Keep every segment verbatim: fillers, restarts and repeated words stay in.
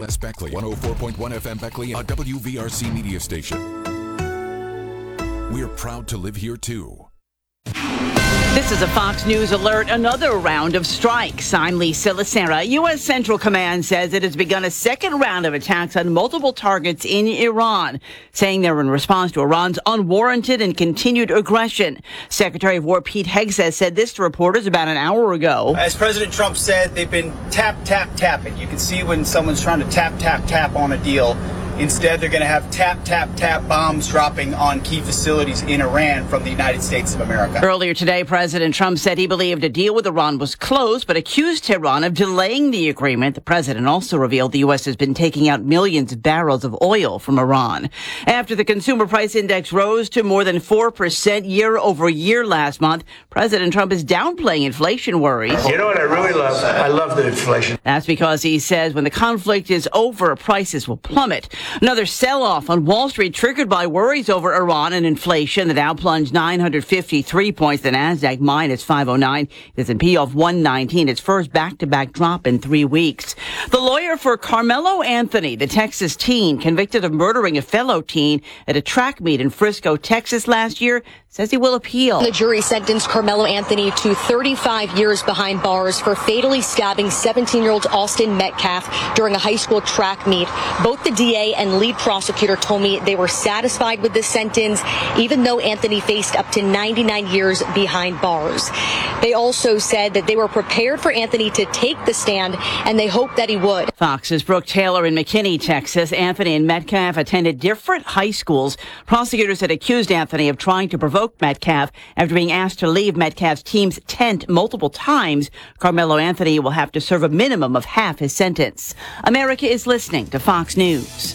That's Beckley, one oh four point one F M Beckley, a W V R C media station. We're proud to live here, too. This is a Fox News alert. Another round of strikes. I'm Lisa Lacera. U S. Central Command says it has begun a second round of attacks on multiple targets in Iran, saying they're in response to Iran's unwarranted and continued aggression. Secretary of War Pete Hegseth said this to reporters about an hour ago. As President Trump said, they've been tap, tap, tapping. You can see when someone's trying to tap, tap, tap on a deal. Instead, they're going to have tap, tap, tap bombs dropping on key facilities in Iran from the United States of America. Earlier today, President Trump said he believed a deal with Iran was close, but accused Tehran of delaying the agreement. The president also revealed the U S has been taking out millions of barrels of oil from Iran. After the consumer price index rose to more than four percent year over year last month, President Trump is downplaying inflation worries. You know what I really love? I love the inflation. That's because he says when the conflict is over, prices will plummet. Another sell-off on Wall Street triggered by worries over Iran and inflation. The Dow plunged nine hundred fifty-three points. The Nasdaq minus five oh nine. The S and P off one nineteen. Its first back-to-back drop in three weeks. The lawyer for Carmelo Anthony, the Texas teen convicted of murdering a fellow teen at a track meet in Frisco, Texas last year, says he will appeal. The jury sentenced Carmelo Anthony to thirty-five years behind bars for fatally stabbing seventeen-year-old Austin Metcalf during a high school track meet. Both the D A and lead prosecutor told me they were satisfied with this sentence, even though Anthony faced up to ninety-nine years behind bars. They also said that they were prepared for Anthony to take the stand, and they hoped that he would. Fox's Brooke Taylor in McKinney, Texas. Anthony and Metcalf attended different high schools. Prosecutors had accused Anthony of trying to provoke Metcalf after being asked to leave Metcalf's team's tent multiple times. Carmelo Anthony will have to serve a minimum of half his sentence. America is listening to Fox News.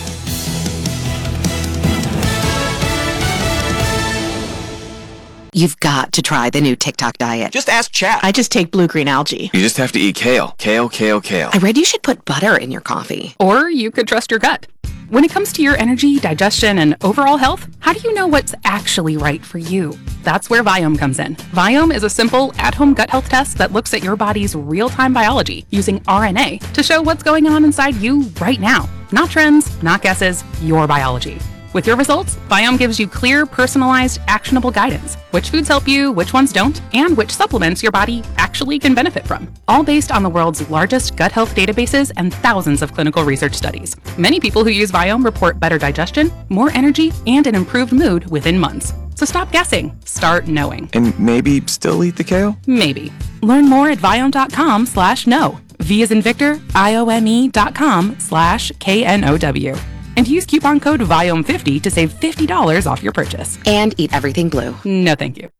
You've got to try the new TikTok diet. Just ask Chat. I just take blue-green algae. You just have to eat kale. Kale, kale, kale. I read you should put butter in your coffee. Or you could trust your gut. When it comes to your energy, digestion, and overall health, how do you know what's actually right for you? That's where Viome comes in. Viome is a simple, at-home gut health test that looks at your body's real-time biology using R N A to show what's going on inside you right now. Not trends, not guesses, your biology. With your results, Viome gives you clear, personalized, actionable guidance. Which foods help you, which ones don't, and which supplements your body actually can benefit from. All based on the world's largest gut health databases and thousands of clinical research studies. Many people who use Viome report better digestion, more energy, and an improved mood within months. So stop guessing. Start knowing. And maybe still eat the kale? Maybe. Learn more at Viome.com slash know. V as in Victor, I O M E dot com slash K N O W. And use coupon code Viome fifty to save fifty dollars off your purchase. And eat everything blue. No, thank you.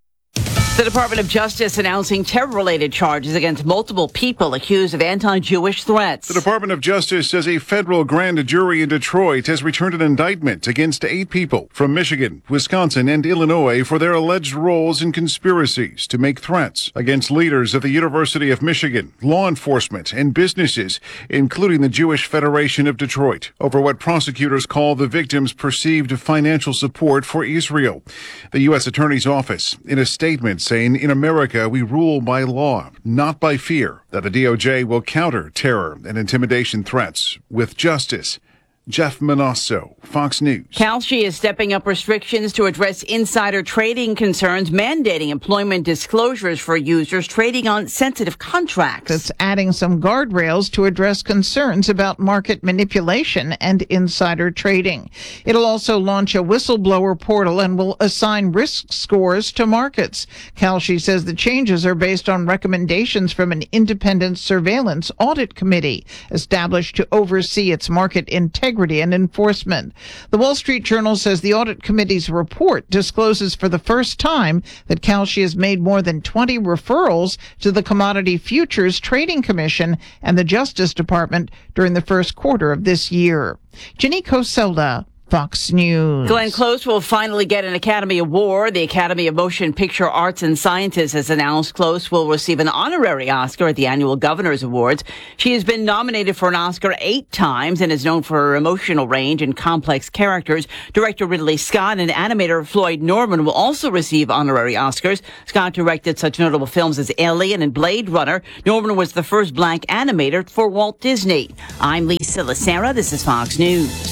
The Department of Justice announcing terror-related charges against multiple people accused of anti-Jewish threats. The Department of Justice says a federal grand jury in Detroit has returned an indictment against eight people from Michigan, Wisconsin, and Illinois for their alleged roles in conspiracies to make threats against leaders of the University of Michigan, law enforcement, and businesses, including the Jewish Federation of Detroit, over what prosecutors call the victims' perceived financial support for Israel. The U S Attorney's Office, in a statement, saying, in America, we rule by law, not by fear, that the D O J will counter terror and intimidation threats with justice. Jeff Manasso, Fox News. Kalshi is stepping up restrictions to address insider trading concerns, mandating employment disclosures for users trading on sensitive contracts. It's adding some guardrails to address concerns about market manipulation and insider trading. It'll also launch a whistleblower portal and will assign risk scores to markets. Kalshi says the changes are based on recommendations from an independent surveillance audit committee established to oversee its market integrity and enforcement. The Wall Street Journal says the audit committee's report discloses for the first time that Kalshi has made more than twenty referrals to the Commodity Futures Trading Commission and the Justice Department during the first quarter of this year. Jenny Coselda, Fox News. Glenn Close will finally get an Academy Award. The Academy of Motion Picture Arts and Sciences has announced Close will receive an honorary Oscar at the annual Governors Awards. She has been nominated for an Oscar eight times and is known for her emotional range and complex characters. Director Ridley Scott and animator Floyd Norman will also receive honorary Oscars. Scott directed such notable films as Alien and Blade Runner. Norman was the first black animator for Walt Disney. I'm Lisa Lacera. This is Fox News.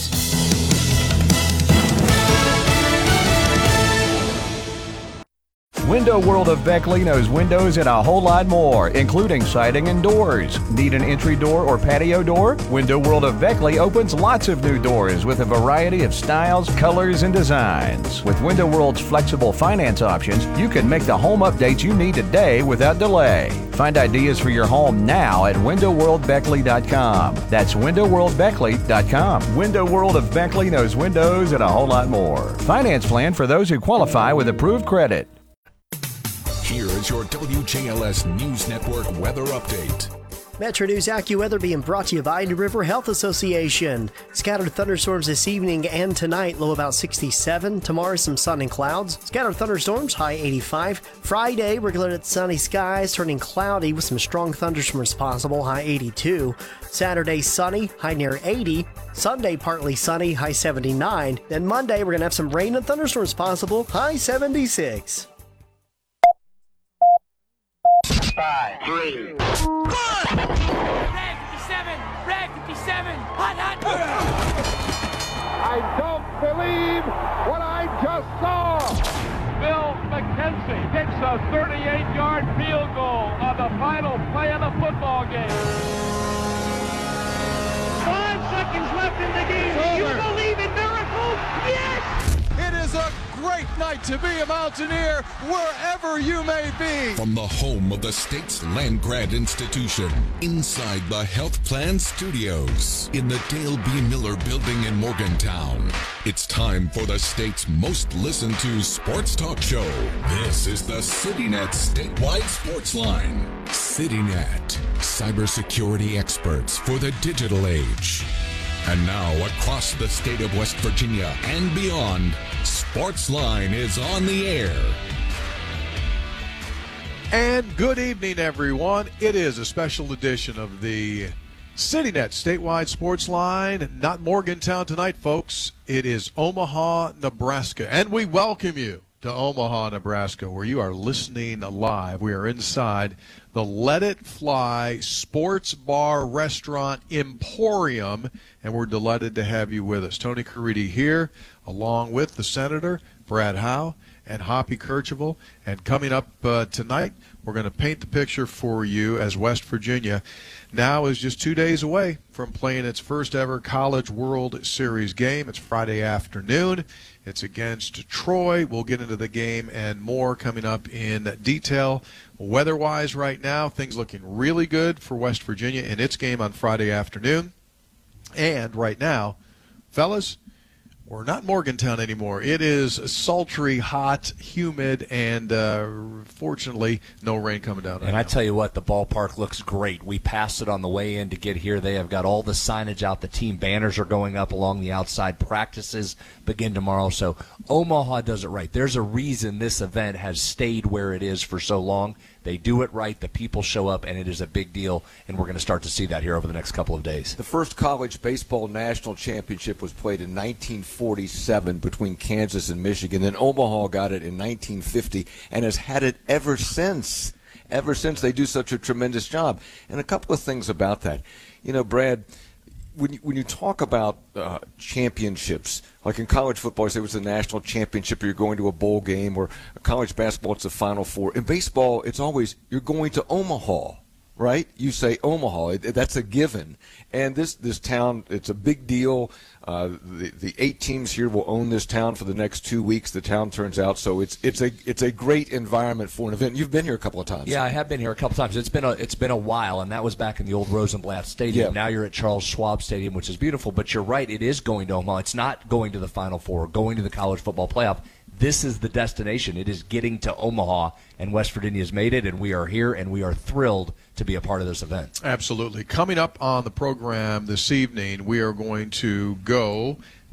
Window World of Beckley knows windows and a whole lot more, including siding and doors. Need an entry door or patio door? Window World of Beckley opens lots of new doors with a variety of styles, colors, and designs. With Window World's flexible finance options, you can make the home updates you need today without delay. Find ideas for your home now at window world beckley dot com. That's window world beckley dot com. Window World of Beckley knows windows and a whole lot more. Finance plan for those who qualify with approved credit. Here is your W J L S News Network weather update. Metro News AccuWeather being brought to you by New River Health Association. Scattered thunderstorms this evening and tonight, low about sixty-seven. Tomorrow, some sun and clouds. Scattered thunderstorms, high eighty-five. Friday, we're looking at sunny skies, turning cloudy with some strong thunderstorms possible, high eighty-two. Saturday, sunny, high near eighty. Sunday, partly sunny, high seventy-nine. Then Monday, we're going to have some rain and thunderstorms possible, high seventy-six. Five, three. Red fifty-seven! Red fifty-seven! Hot, hot! I don't believe what I just saw! Bill McKenzie kicks a thirty-eight-yard field goal on the final play of the football game. Five seconds left in the game. Do you believe in miracles? Yes! It is a great night to be a Mountaineer, wherever you may be. From the home of the state's land grant institution, inside the Health Plan Studios, in the Dale B. Miller Building in Morgantown, it's time for the state's most listened to sports talk show. This is the CityNet Statewide Sports Line. CityNet, cybersecurity experts for the digital age. And now, across the state of West Virginia and beyond, Sportsline is on the air. And good evening, everyone. It is a special edition of the CityNet Statewide Sports Line. Not Morgantown tonight, folks. It is Omaha, Nebraska. And we welcome you to Omaha, Nebraska, where you are listening live. We are inside the Let It Fly Sports Bar Restaurant Emporium, and we're delighted to have you with us. Tony Caridi here, along with the Senator, Brad Howe, and Hoppy Kercheval. And coming up uh, tonight, we're going to paint the picture for you as West Virginia now is just two days away from playing its first ever College World Series game. It's Friday afternoon. It's against Troy. We'll get into the game and more coming up in detail. Weather-wise right now, things looking really good for West Virginia in its game on Friday afternoon. And right now, fellas, we're not Morgantown anymore. It is sultry, hot, humid, and uh, fortunately, no rain coming down. Right and I now. tell you what, the ballpark looks great. We passed it on the way in to get here. They have got all the signage out. The team banners are going up along the outside. Practices begin tomorrow. So Omaha does it right. There's a reason this event has stayed where it is for so long. They do it right. The people show up, and it is a big deal, and we're going to start to see that here over the next couple of days. The first college baseball national championship was played in nineteen forty-seven between Kansas and Michigan. Then Omaha got it in nineteen fifty and has had it ever since. Ever since. They do such a tremendous job. And a couple of things about that. You know, Brad, when you, when you talk about uh, championships, like in college football, you say it was a national championship, or you're going to a bowl game, or college basketball, it's a Final Four. In baseball, it's always you're going to Omaha, right? You say Omaha. That's a given. And this, this town, it's a big deal. Uh, the, the eight teams here will own this town for the next two weeks. The town turns out, so it's it's a it's a great environment for an event. You've been here a couple of times. Yeah, I have been here a couple times. It's been a it's been a while, and that was back in the old Rosenblatt Stadium. Yeah. Now you're at Charles Schwab Stadium, which is beautiful. But you're right, it is going to Omaha. It's not going to the Final Four, going to the college football playoff. This is the destination. It is getting to Omaha, and West Virginia has made it, and we are here, and we are thrilled to be a part of this event. Absolutely. Coming up on the program this evening, we are going to go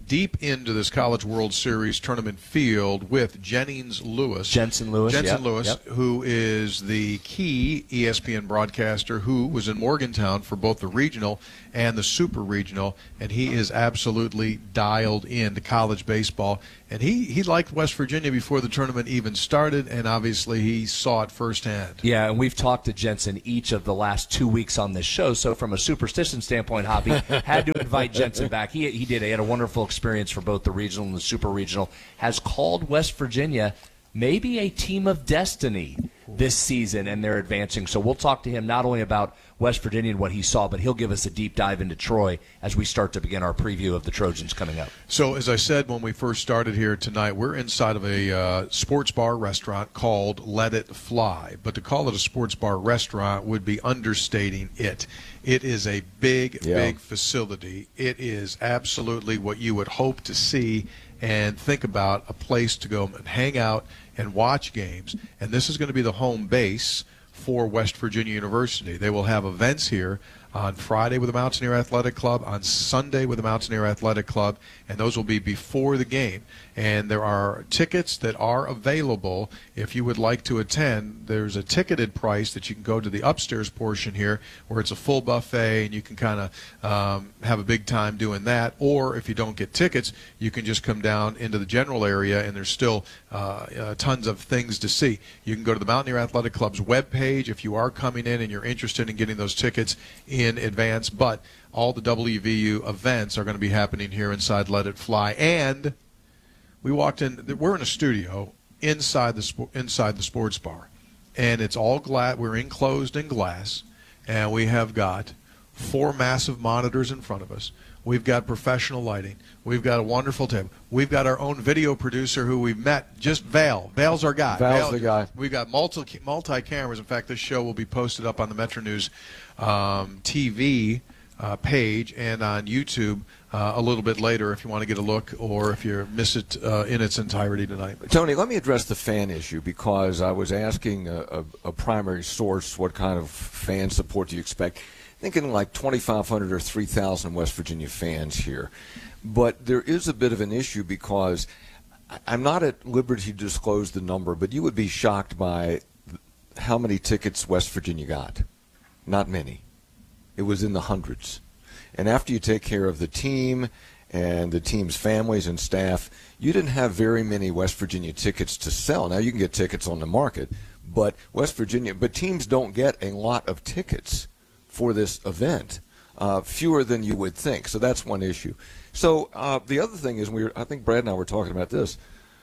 deep into this College World Series tournament field with Jennings Lewis. Jensen Lewis, Jensen yep, Lewis, yep. who is the key E S P N broadcaster who was in Morgantown for both the regional and the super regional, and he is absolutely dialed in to college baseball. And he, he liked West Virginia before the tournament even started, and obviously he saw it firsthand. Yeah, and we've talked to Jensen each of the last two weeks on this show, so from a superstition standpoint, Hoppy, had to invite Jensen back. He, he did. He had a wonderful experience for both the regional and the super regional. Has called West Virginia maybe a team of destiny this season, and they're advancing. So we'll talk to him not only about West Virginia and what he saw, but he'll give us a deep dive into Troy as we start to begin our preview of the Trojans coming up. So as I said when we first started here tonight, we're inside of a uh, sports bar restaurant called Let It Fly. But to call it a sports bar restaurant would be understating it. It is a big, yeah. big facility. It is absolutely what you would hope to see and think about, a place to go and hang out and watch games. And this is going to be the home base for West Virginia University. They will have events here on Friday with the Mountaineer Athletic Club, on Sunday with the Mountaineer Athletic Club, and those will be before the game. And there are tickets that are available if you would like to attend. There's a ticketed price that you can go to the upstairs portion here where it's a full buffet and you can kind of um, have a big time doing that. Or if you don't get tickets, you can just come down into the general area and there's still uh, uh, tons of things to see. You can go to the Mountaineer Athletic Club's webpage if you are coming in and you're interested in getting those tickets in advance. But all the W V U events are going to be happening here inside Let It Fly. And we walked in, we're in a studio inside the inside the sports bar, and it's all glass. We're enclosed in glass, and we have got four massive monitors in front of us. We've got professional lighting. We've got a wonderful table. We've got our own video producer who we've met, just Val. Val's our guy. Val's Val, the guy. We've got multi, multi-cameras. In fact, this show will be posted up on the Metro News um, T V uh, page and on YouTube uh, a little bit later if you want to get a look or if you miss it uh, in its entirety tonight. Tony, let me address the fan issue because I was asking a, a, a primary source what kind of fan support do you expect. Thinking like twenty-five hundred or three thousand West Virginia fans here. But there is a bit of an issue because I'm not at liberty to disclose the number, but you would be shocked by how many tickets West Virginia got. Not many. It was in the hundreds. And after you take care of the team and the team's families and staff, you didn't have very many West Virginia tickets to sell. Now you can get tickets on the market, but West Virginia, but teams don't get a lot of tickets for this event, uh, fewer than you would think. So that's one issue. So uh, the other thing is, we were, I think Brad and I were talking about this,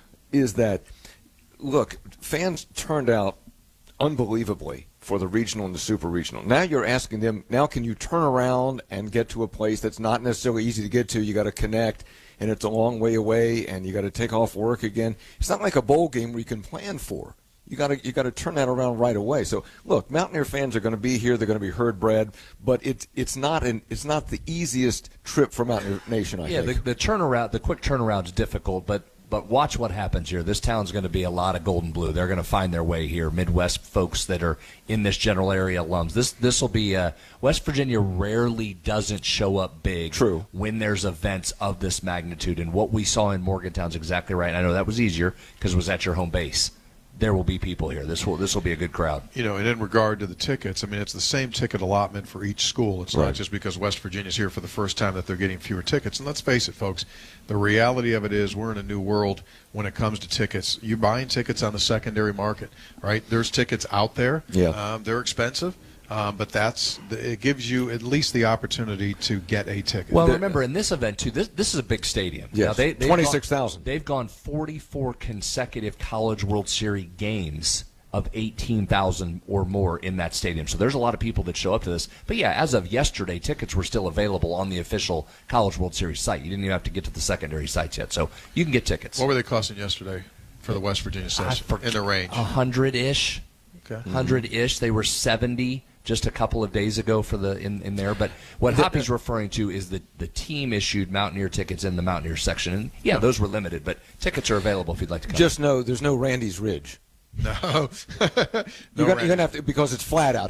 is that, look, fans turned out unbelievably for the regional and the super regional. Now you're asking them, now can you turn around and get to a place that's not necessarily easy to get to? You got to connect, and it's a long way away, and you got to take off work again. It's not like a bowl game where you can plan for. You got to you got to turn that around right away. So look, Mountaineer fans are going to be here. They're going to be heard, Brad. But it's it's not an it's not the easiest trip for Mountaineer Nation. I yeah, think. the, the turnaround, the quick turnaround is difficult, but but watch what happens here. This town's going to be a lot of gold and blue. They're going to find their way here. Midwest folks that are in this general area, alums. This this will be uh, West Virginia rarely doesn't show up big. True. When there's events of this magnitude, and what we saw in Morgantown's exactly right. And I know that was easier because it was at your home base. There will be people here. This will this will be a good crowd. You know, and in regard to the tickets, I mean, it's the same ticket allotment for each school. It's right. not just because West Virginia's here for the first time that they're getting fewer tickets. And let's face it, folks, the reality of it is we're in a new world when it comes to tickets. You're buying tickets on the secondary market, right? There's tickets out there. Yeah. Um, they're expensive. Um, but that's it gives you at least the opportunity to get a ticket. Well, remember, in this event, too, this this is a big stadium. Yes, now, they, twenty-six thousand. They've gone forty-four consecutive College World Series games of eighteen thousand or more in that stadium. So there's a lot of people that show up to this. But, yeah, as of yesterday, tickets were still available on the official College World Series site. You didn't even have to get to the secondary sites yet. So you can get tickets. What were they costing yesterday for the West Virginia session in the range? A hundred-ish. Okay. Hundred-ish. They were seventy just a couple of days ago for the in, in there. But what Hoppy's referring to is that the team issued Mountaineer tickets in the Mountaineer section. And, yeah, those were limited, but tickets are available if you'd like to come. Just know there's no Randy's Ridge. No. no you're going to have to, because it's flat out here.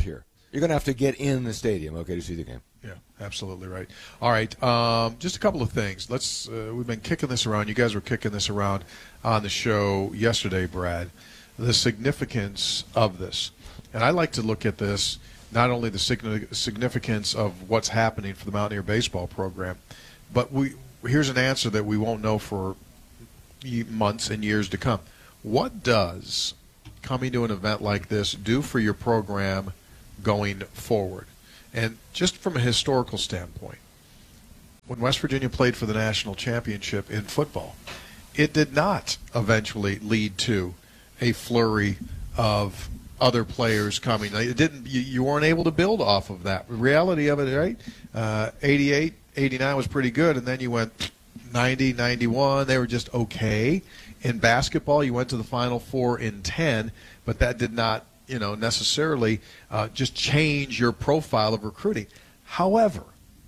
You're going to have to get in the stadium, okay, to see the game. Yeah, absolutely right. All right, um, just a couple of things. Let's. Uh, we've been kicking this around. You guys were kicking this around on the show yesterday, Brad. The significance of this, and I like to look at this not only the significance of what's happening for the Mountaineer baseball program, but we here's an answer that we won't know for months and years to come. What does coming to an event like this do for your program going forward? And just from a historical standpoint, when West Virginia played for the national championship in football, it did not eventually lead to a flurry of other players coming. It didn't. You, you weren't able to build off of that. The reality of it, right? Uh, eighty-eight, eighty-nine was pretty good, and then you went ninety, ninety-one. They were just okay. In basketball, you went to the Final Four in ten, but that did not, you know, necessarily uh, just change your profile of recruiting. However,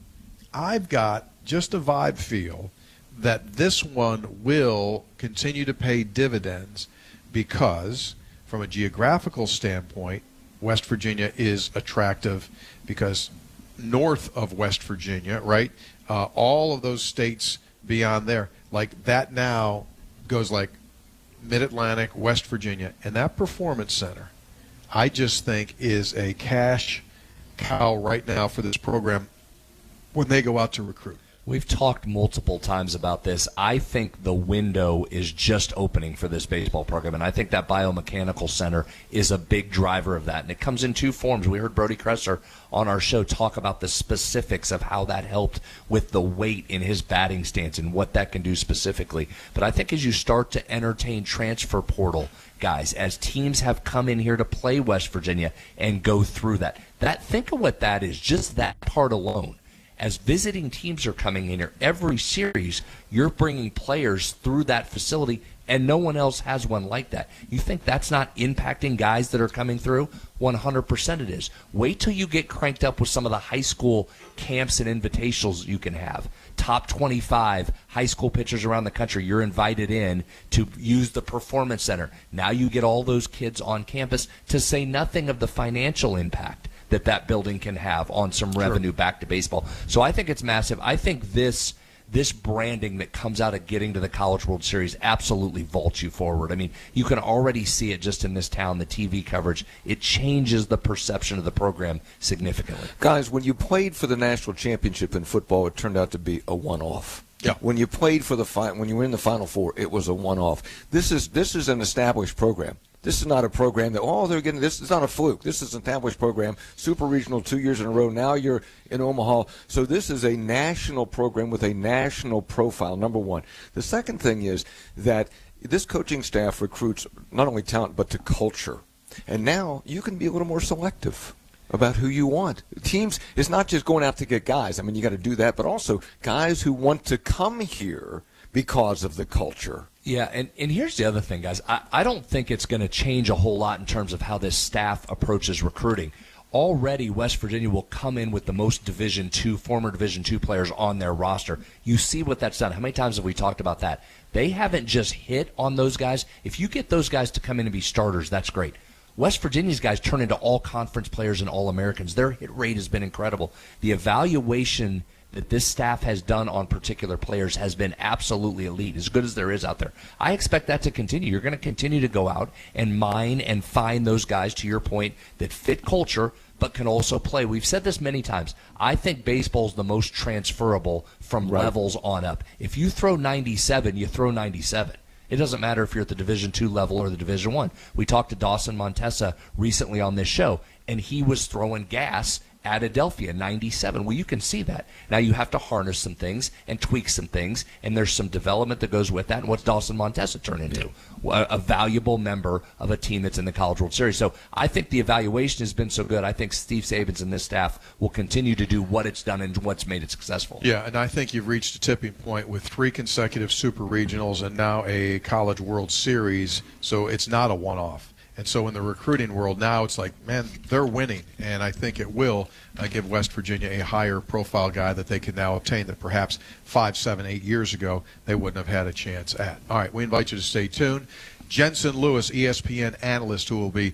I've got just a vibe feel that this one will continue to pay dividends because, from a geographical standpoint, West Virginia is attractive because north of West Virginia, right, uh, all of those states beyond there, like that now goes like Mid-Atlantic, West Virginia, and that Performance Center, I just think is a cash cow right now for this program when they go out to recruit. We've talked multiple times about this. I think the window is just opening for this baseball program, and I think that biomechanical center is a big driver of that. And it comes in two forms. We heard Brody Kresser on our show talk about the specifics of how that helped with the weight in his batting stance and what that can do specifically. But I think as you start to entertain transfer portal guys, as teams have come in here to play West Virginia and go through that, that think of what that is, just that part alone. As visiting teams are coming in here, every series, you're bringing players through that facility, and no one else has one like that. You think that's not impacting guys that are coming through? one hundred percent it is. Wait till you get cranked up with some of the high school camps and invitationals you can have. Top twenty-five high school pitchers around the country, you're invited in to use the Performance Center. Now you get all those kids on campus, to say nothing of the financial impact that that building can have on some revenue sure. back to baseball. So I think it's massive. I think this this branding that comes out of getting to the College World Series absolutely vaults you forward. I mean, you can already see it just in this town, the T V coverage. It changes the perception of the program significantly. Guys, when you played for the national championship in football, it turned out to be a one-off. Yeah. When you played for the fi- when you were in the Final Four, it was a one-off. This is this is an established program. This is not a program that, oh, they're getting this. It's not a fluke. This is an established program, super regional two years in a row. Now you're in Omaha. So this is a national program with a national profile, number one. The second thing is that this coaching staff recruits not only talent but to culture. And now you can be a little more selective about who you want. Teams, it's not just going out to get guys. I mean, you got to do that, but also guys who want to come here because of the culture. Yeah, and, and here's the other thing, guys. I, I don't think it's going to change a whole lot in terms of how this staff approaches recruiting. Already, West Virginia will come in with the most Division two, former Division two players on their roster. You see what that's done. How many times have we talked about that? They haven't just hit on those guys. If you get those guys to come in and be starters, that's great. West Virginia's guys turn into all-conference players and all-Americans. Their hit rate has been incredible. The evaluation that this staff has done on particular players has been absolutely elite, as good as there is out there. I expect that to continue. You're going to continue to go out and mine and find those guys, to your point, that fit culture but can also play. We've said this many times. I think baseball's the most transferable from right. levels on up. If you throw ninety-seven, you throw ninety-seven. It doesn't matter if you're at the Division two level or the Division one. We talked to Dawson Montesa recently on this show, and he was throwing gas at Adelphia, ninety-seven. Well, you can see that. Now you have to harness some things and tweak some things, and there's some development that goes with that. And what's Dawson Montesa turn into? A, a valuable member of a team that's in the College World Series. So I think the evaluation has been so good. I think Steve Sabins and this staff will continue to do what it's done and what's made it successful. Yeah, and I think you've reached a tipping point with three consecutive Super Regionals and now a College World Series, so it's not a one-off. And so in the recruiting world now, it's like, man, they're winning. And I think it will uh, give West Virginia a higher profile guy that they can now obtain that perhaps five, seven, eight years ago they wouldn't have had a chance at. All right, we invite you to stay tuned. Jensen Lewis, E S P N analyst, who will be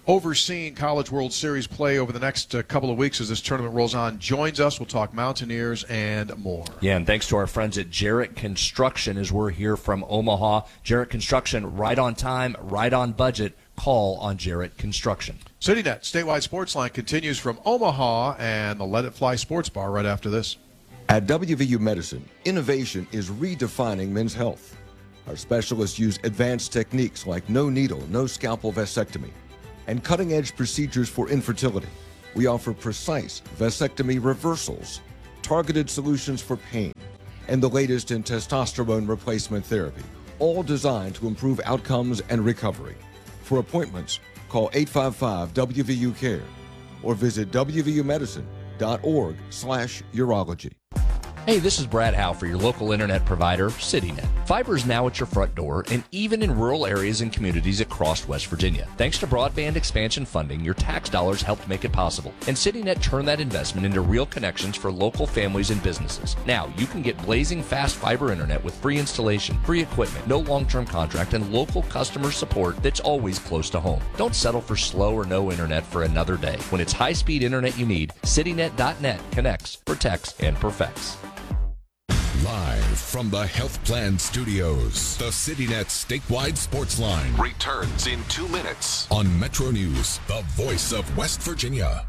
overseeing College World Series play over the next uh, couple of weeks as this tournament rolls on, joins us. We'll talk Mountaineers and more. Yeah, and thanks to our friends at Jarrett Construction as we're here from Omaha. Jarrett Construction, right on time, right on budget. Call on Jarrett Construction. CityNet Statewide Sports Line continues from Omaha and the Let It Fly Sports Bar right after this. At W V U Medicine, innovation is redefining men's health. Our specialists use advanced techniques like no needle, no scalpel vasectomy, and cutting-edge procedures for infertility. We offer precise vasectomy reversals, targeted solutions for pain, and the latest in testosterone replacement therapy, all designed to improve outcomes and recovery. For appointments, call eight five five W V U care or visit w v u medicine dot org slash urology. Hey, this is Brad Howe for your local internet provider, CityNet. Fiber is now at your front door and even in rural areas and communities across West Virginia. Thanks to broadband expansion funding, your tax dollars helped make it possible. And CityNet turned that investment into real connections for local families and businesses. Now, you can get blazing fast fiber internet with free installation, free equipment, no long-term contract, and local customer support that's always close to home. Don't settle for slow or no internet for another day. When it's high-speed internet you need, citynet dot net connects, protects, and perfects. Live from the Health Plan Studios, the CityNet Statewide Sports Line returns in two minutes on Metro News, the voice of West Virginia.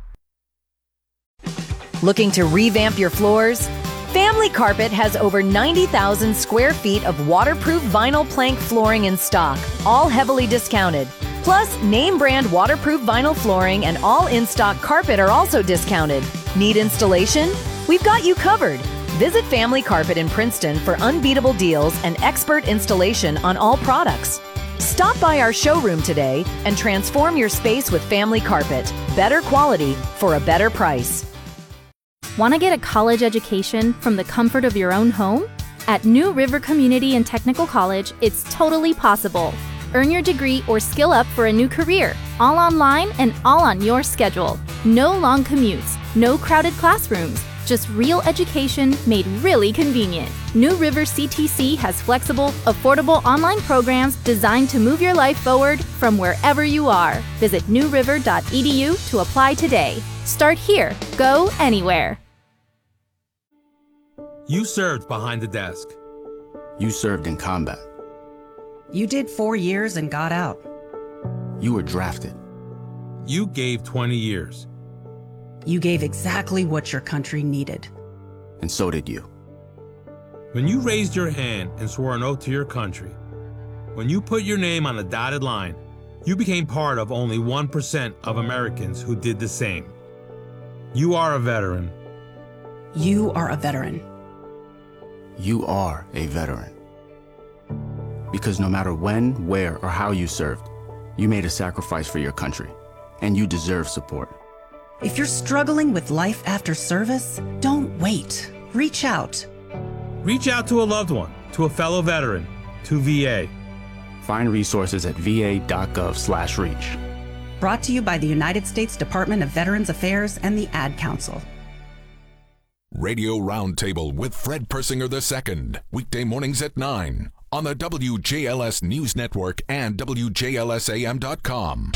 Looking to revamp your floors? Family Carpet has over ninety thousand square feet of waterproof vinyl plank flooring in stock, all heavily discounted. Plus, name brand waterproof vinyl flooring and all in-stock carpet are also discounted. Need installation? We've got you covered. Visit Family Carpet in Princeton for unbeatable deals and expert installation on all products. Stop by our showroom today and transform your space with Family Carpet. Better quality for a better price. Want to get a college education from the comfort of your own home? At New River Community and Technical College, it's totally possible. Earn your degree or skill up for a new career, all online and all on your schedule. No long commutes, no crowded classrooms. Just real education made really convenient. New River C T C has flexible, affordable online programs designed to move your life forward from wherever you are. Visit new river dot e d u to apply today. Start here. Go anywhere. You served behind the desk. You served in combat. You did four years and got out. You were drafted. You gave twenty years. You gave exactly what your country needed. And so did you. When you raised your hand and swore an oath to your country, when you put your name on a dotted line, you became part of only one percent of Americans who did the same. You are a veteran. You are a veteran. You are a veteran. Because no matter when, where, or how you served, you made a sacrifice for your country, and you deserve support. If you're struggling with life after service, don't wait. Reach out. Reach out to a loved one, to a fellow veteran, to V A. Find resources at v a dot gov slash reach. Brought to you by the United States Department of Veterans Affairs and the Ad Council. Radio Roundtable with Fred Persinger the Second, weekday mornings at nine on the W J L S News Network and W J L S A M dot com.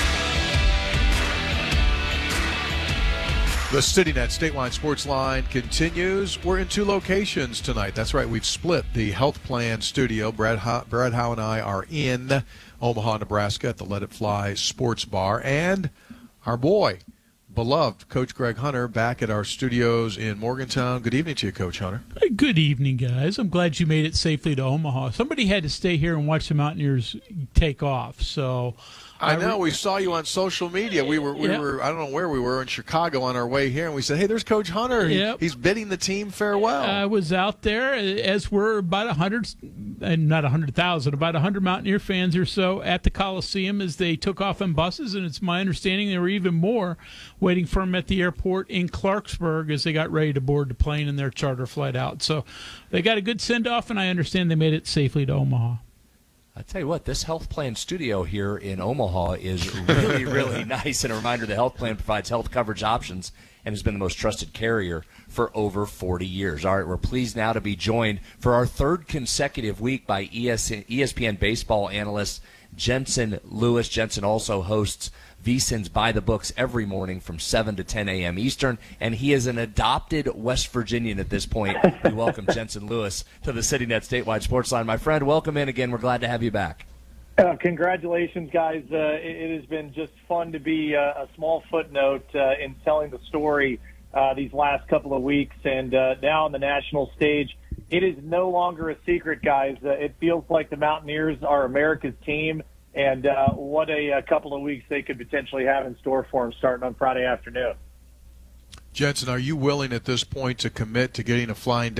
The CityNet Statewide Sports Line continues. We're in two locations tonight. That's right. We've split the Health Plan Studio. Brad, Ho- Brad Howe and I are in Omaha, Nebraska at the Let It Fly Sports Bar. And our boy, beloved Coach Greg Hunter, back at our studios in Morgantown. Good evening to you, Coach Hunter. Good evening, guys. I'm glad you made it safely to Omaha. Somebody had to stay here and watch the Mountaineers take off, so... I know. We saw you on social media. We were, we yep. were. I don't know where we were in Chicago on our way here, and we said, "Hey, there's Coach Hunter. He, yep. He's bidding the team farewell." I was out there, as were about a hundred, and not a hundred thousand, about a hundred Mountaineer fans or so at the Coliseum as they took off in buses. And it's my understanding there were even more waiting for them at the airport in Clarksburg as they got ready to board the plane in their charter flight out. So they got a good send off, and I understand they made it safely to Omaha. I tell you what, this Health Plan studio here in Omaha is really, really nice. And a reminder, the Health Plan provides health coverage options and has been the most trusted carrier for over forty years. All right, we're pleased now to be joined for our third consecutive week by E S P N baseball analyst Jensen Lewis. Jensen also hosts VSiN's By the Books every morning from seven to ten a.m. Eastern, and he is an adopted West Virginian at this point. We welcome Jensen Lewis to the CityNet Statewide Sports Line. My friend, welcome in again. We're glad to have you back. Uh, congratulations, guys. Uh, it, it has been just fun to be uh, a small footnote uh, in telling the story uh, these last couple of weeks, and uh, now on the national stage. It is no longer a secret, guys. Uh, it feels like the Mountaineers are America's team. And uh, what a, a couple of weeks they could potentially have in store for them starting on Friday afternoon. Jensen, are you willing at this point to commit to getting a flying